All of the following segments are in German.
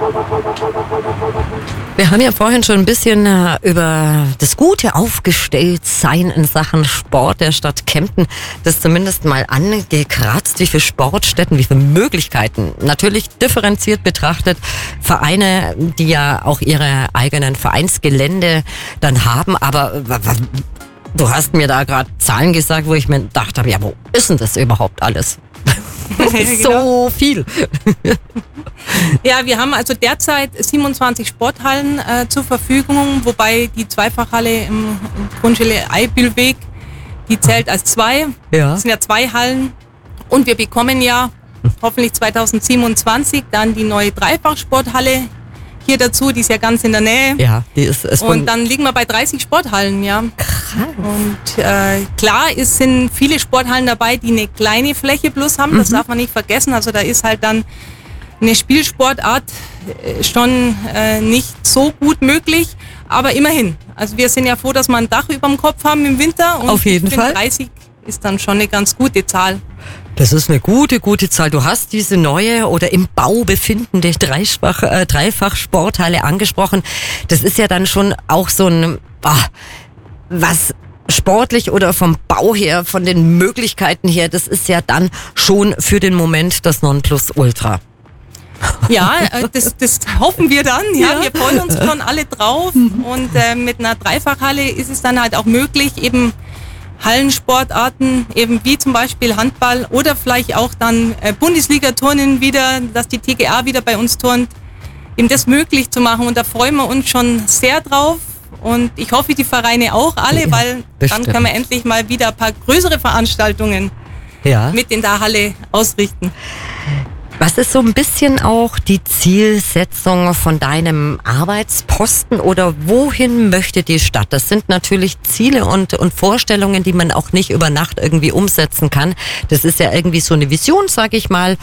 Wir haben ja vorhin schon ein bisschen über das gute Aufgestelltsein in Sachen Sport der Stadt Kempten, das zumindest mal angekratzt, wie viele Sportstätten, wie viele Möglichkeiten, natürlich differenziert betrachtet, Vereine, die ja auch ihre eigenen Vereinsgelände dann haben, aber du hast mir da gerade Zahlen gesagt, wo ich mir gedacht habe, ja, wo ist denn das überhaupt alles? So viel. Ja, wir haben also derzeit 27 Sporthallen zur Verfügung, wobei die Zweifachhalle im Grundschule Eibülweg, die zählt als 2. Ja. Das sind ja 2 Hallen. Und wir bekommen ja hoffentlich 2027 dann die neue Dreifachsporthalle hier dazu, die ist ja ganz in der Nähe. Ja, die ist es. Und dann liegen wir bei 30 Sporthallen, ja. Krass. Und klar, es sind viele Sporthallen dabei, die eine kleine Fläche plus haben, das darf man nicht vergessen. Also da ist halt dann eine Spielsportart schon nicht so gut möglich, aber immerhin. Also wir sind ja froh, dass wir ein Dach über dem Kopf haben im Winter. Und auf jeden Fall. 30 ist dann schon eine ganz gute Zahl. Das ist eine gute Zahl. Du hast diese neue oder im Bau befindende Dreifach-Sporthalle angesprochen. Das ist ja dann schon auch so ein, was sportlich oder vom Bau her, von den Möglichkeiten her, das ist ja dann schon für den Moment das Nonplusultra. Ja, das hoffen wir dann. Ja, wir freuen uns schon alle drauf. Und mit einer Dreifachhalle ist es dann halt auch möglich, eben Hallensportarten, eben wie zum Beispiel Handball oder vielleicht auch dann Bundesliga-Turnen wieder, dass die TGA wieder bei uns turnt, eben das möglich zu machen. Und da freuen wir uns schon sehr drauf. Und ich hoffe, die Vereine auch alle, ja, weil bestimmt. dann können wir endlich mal wieder ein paar größere Veranstaltungen mit in der Halle ausrichten. Was ist so ein bisschen auch die Zielsetzung von deinem Arbeitsposten oder wohin möchte die Stadt? Das sind natürlich Ziele und Vorstellungen, die man auch nicht über Nacht irgendwie umsetzen kann. Das ist ja irgendwie so eine Vision, sag ich mal.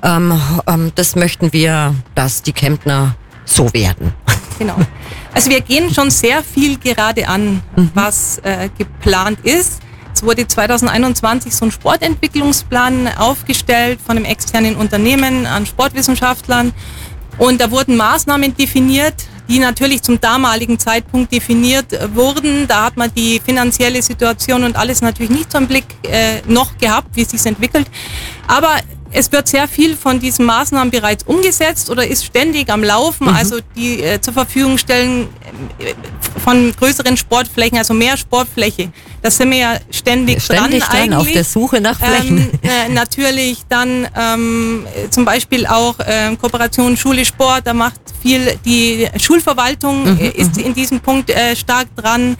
Das möchten wir, dass die Kemptner so werden. Genau. Also wir gehen schon sehr viel gerade an, was geplant ist. Es wurde 2021 so ein Sportentwicklungsplan aufgestellt von einem externen Unternehmen an Sportwissenschaftlern. Und da wurden Maßnahmen definiert, die natürlich zum damaligen Zeitpunkt definiert wurden. Da hat man die finanzielle Situation und alles natürlich nicht so im Blick noch gehabt, wie es sich entwickelt. Aber es wird sehr viel von diesen Maßnahmen bereits umgesetzt oder ist ständig am Laufen. Also die zur Verfügung stellen von größeren Sportflächen, also mehr Sportfläche. Da sind wir ja ständig dran eigentlich. Auf der Suche nach Flächen. Natürlich dann zum Beispiel auch Kooperation Schule Sport, da macht viel die Schulverwaltung, ist in diesem Punkt stark dran.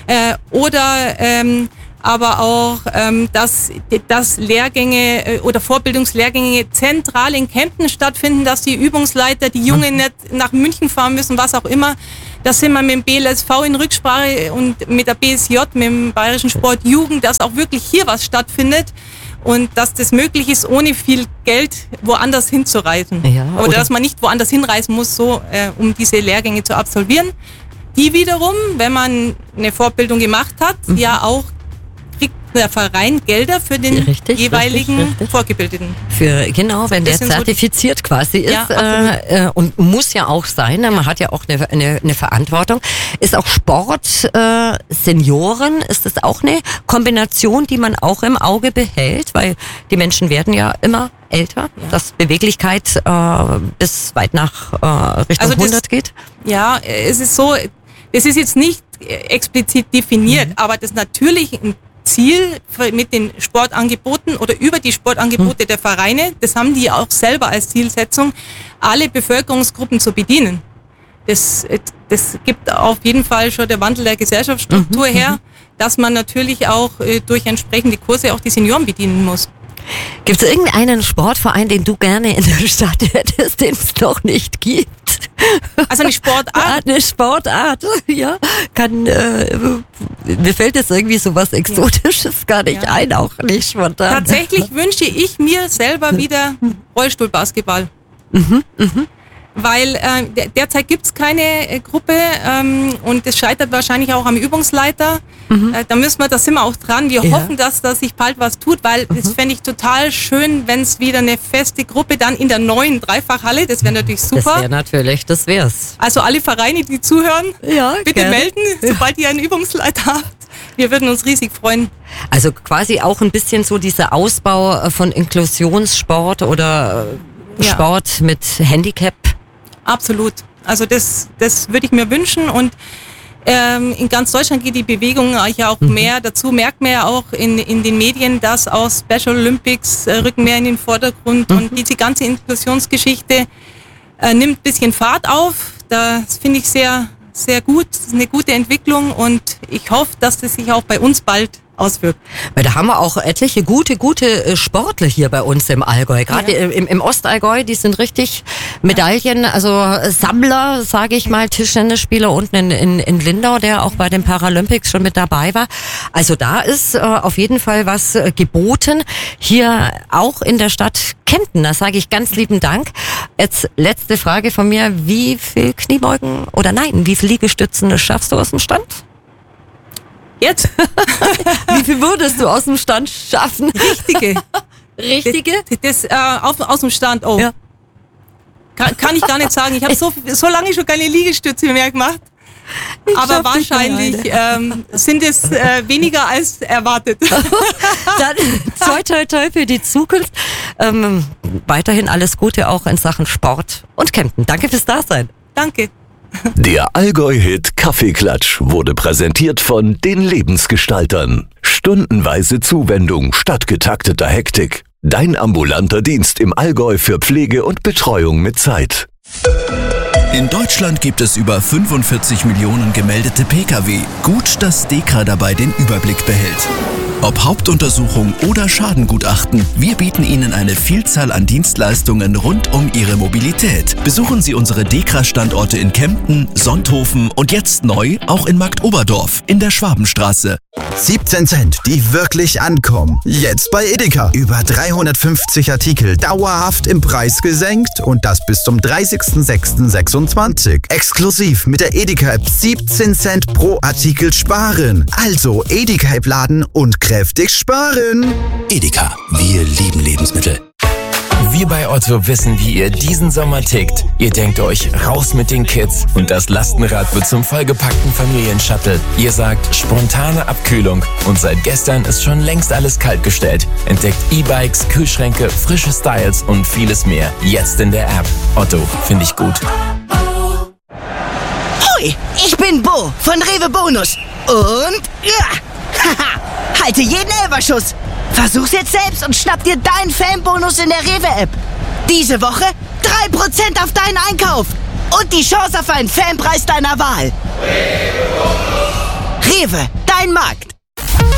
Aber auch, dass Lehrgänge oder Vorbildungslehrgänge zentral in Kempten stattfinden, dass die Übungsleiter, die Jungen nicht nach München fahren müssen, was auch immer. Da sind wir mit dem BLSV in Rücksprache und mit der BSJ, mit dem Bayerischen Sport Jugend, dass auch wirklich hier was stattfindet und dass das möglich ist, ohne viel Geld woanders hinzureisen. Ja, oder dass man nicht woanders hinreisen muss, so um diese Lehrgänge zu absolvieren. Die wiederum, wenn man eine Fortbildung gemacht hat, ja auch kriegt der Verein Gelder für den jeweiligen Vorgebildeten. Genau, wenn der zertifiziert quasi ist, und muss ja auch sein, man hat ja auch eine Verantwortung. Ist auch Sport, Senioren, ist das auch eine Kombination, die man auch im Auge behält, weil die Menschen werden ja immer älter, dass Beweglichkeit bis weit nach Richtung 100 geht? Ja, es ist so, es ist jetzt nicht explizit definiert, aber das natürlich ein Ziel mit den Sportangeboten oder über die Sportangebote der Vereine, das haben die auch selber als Zielsetzung, alle Bevölkerungsgruppen zu bedienen. Das gibt auf jeden Fall schon der Wandel der Gesellschaftsstruktur her, dass man natürlich auch durch entsprechende Kurse auch die Senioren bedienen muss. Gibt es irgendeinen Sportverein, den du gerne in der Stadt hättest, den es noch nicht gibt? Also eine Sportart? Eine Sportart, ja. Mir fällt jetzt irgendwie so was Exotisches gar nicht ein, auch nicht spontan. Tatsächlich wünsche ich mir selber wieder Rollstuhlbasketball. weil derzeit gibt es keine Gruppe und es scheitert wahrscheinlich auch am Übungsleiter. Da sind wir auch dran. Wir hoffen, dass da sich bald was tut, weil das fände ich total schön, wenn es wieder eine feste Gruppe dann in der neuen Dreifachhalle, das wäre natürlich super. Das wär's. Also alle Vereine, die zuhören, bitte gerne melden, sobald ihr einen Übungsleiter habt. Wir würden uns riesig freuen. Also quasi auch ein bisschen so dieser Ausbau von Inklusionssport oder Sport mit Handicap. Absolut. Also das würde ich mir wünschen und in ganz Deutschland geht die Bewegung ja auch mehr. Dazu merkt man ja auch in den Medien, dass auch Special Olympics rücken mehr in den Vordergrund und diese ganze Inklusionsgeschichte nimmt ein bisschen Fahrt auf. Das finde ich sehr, sehr gut. Das ist eine gute Entwicklung und ich hoffe, dass das sich auch bei uns bald auswirkt. Weil da haben wir auch etliche gute Sportler hier bei uns im Allgäu. Gerade im Ostallgäu, die sind richtig Medaillen, also Sammler, sage ich mal, Tischtennisspieler unten in Lindau, der auch bei den Paralympics schon mit dabei war. Also da ist auf jeden Fall was geboten. Hier auch in der Stadt Kempten, da sage ich ganz lieben Dank. Jetzt letzte Frage von mir, wie viel Kniebeugen oder nein, wie viel Liegestützen schaffst du aus dem Stand? Jetzt? Wie viel würdest du aus dem Stand schaffen? Richtige? Das aus dem Stand, Ja. Kann ich gar nicht sagen. Ich habe so lange schon keine Liegestütze mehr gemacht. Aber wahrscheinlich sind es weniger als erwartet. Dann toi für die Zukunft. Weiterhin alles Gute auch in Sachen Sport und Kempten. Danke fürs Dasein. Danke. Der Allgäu-Hit Kaffeeklatsch wurde präsentiert von den Lebensgestaltern. Stundenweise Zuwendung statt getakteter Hektik. Dein ambulanter Dienst im Allgäu für Pflege und Betreuung mit Zeit. In Deutschland gibt es über 45 Millionen gemeldete Pkw. Gut, dass DEKRA dabei den Überblick behält. Ob Hauptuntersuchung oder Schadengutachten, wir bieten Ihnen eine Vielzahl an Dienstleistungen rund um Ihre Mobilität. Besuchen Sie unsere DEKRA-Standorte in Kempten, Sonthofen und jetzt neu auch in Marktoberdorf in der Schwabenstraße. 17 Cent, die wirklich ankommen. Jetzt bei Edeka. Über 350 Artikel dauerhaft im Preis gesenkt und das bis zum 30.06.26. Exklusiv mit der Edeka-App 17 Cent pro Artikel sparen. Also Edeka-App laden und kräftig sparen. Edeka, wir lieben Lebensmittel. Wir bei Otto wissen, wie ihr diesen Sommer tickt. Ihr denkt euch, raus mit den Kids und das Lastenrad wird zum vollgepackten Familienshuttle. Ihr sagt, spontane Abkühlung und seit gestern ist schon längst alles kaltgestellt. Entdeckt E-Bikes, Kühlschränke, frische Styles und vieles mehr. Jetzt in der App. Otto, finde ich gut. Hoi, ich bin Bo von Rewe Bonus und halte jeden Elferschuss. Versuch's jetzt selbst und schnapp dir deinen Fanbonus in der Rewe-App. Diese Woche 3% auf deinen Einkauf und die Chance auf einen Fanpreis deiner Wahl. Rewe, dein Markt.